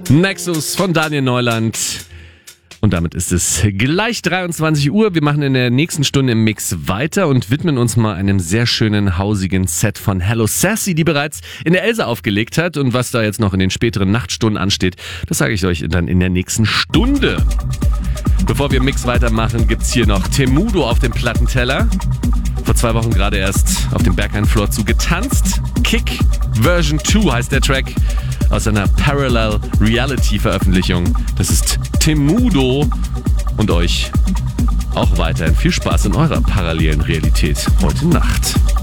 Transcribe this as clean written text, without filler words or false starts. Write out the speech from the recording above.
Nexus von Daniel Neuland. Und damit ist es gleich 23 Uhr. Wir machen in der nächsten Stunde im Mix weiter und widmen uns mal einem sehr schönen, hausigen Set von Hello Sassy, die bereits in der Elsa aufgelegt hat. Und was da jetzt noch in den späteren Nachtstunden ansteht, das sage ich euch dann in der nächsten Stunde. Bevor wir im Mix weitermachen, gibt's hier noch Temudo auf dem Plattenteller. Vor 2 Wochen gerade erst auf dem Berghain-Floor zu getanzt. Kick Version 2 heißt der Track aus einer Parallel Reality Veröffentlichung. Das ist Temudo und euch auch weiterhin viel Spaß in eurer parallelen Realität heute Nacht.